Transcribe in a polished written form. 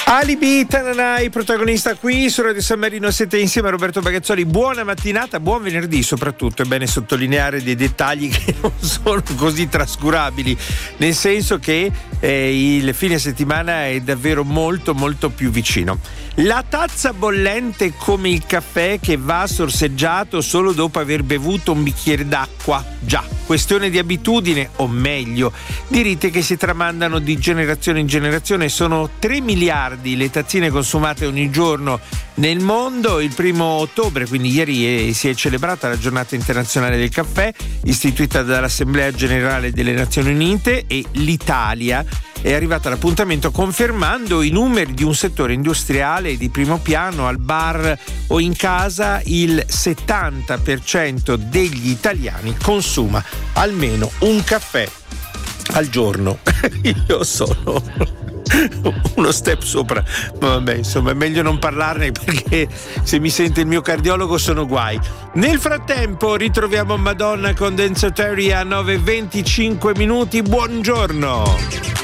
Alibi, Tananai, protagonista qui su Radio San Marino. Siete insieme a Roberto Bagazzoli. Buona mattinata, buon venerdì soprattutto. È bene sottolineare dei dettagli che non sono così trascurabili, nel senso che il fine settimana è davvero molto molto più vicino. La tazza bollente come il caffè che va sorseggiato solo dopo aver bevuto un bicchiere d'acqua. Già, questione di abitudine, o meglio, di riti che si tramandano di generazione in generazione. Sono 3 miliardi le tazzine consumate ogni giorno nel mondo. Il 1° ottobre, quindi ieri, si è celebrata la giornata internazionale del caffè, istituita dall'Assemblea Generale delle Nazioni Unite, e l'Italia è arrivata all'appuntamento confermando i numeri di un settore industriale di primo piano. Al bar o in casa il 70% degli italiani consuma almeno un caffè al giorno. Io sono uno step sopra, ma vabbè, insomma è meglio non parlarne, perché se mi sente il mio cardiologo sono guai. Nel frattempo ritroviamo Madonna con Dance Theory a 9:25. Buongiorno.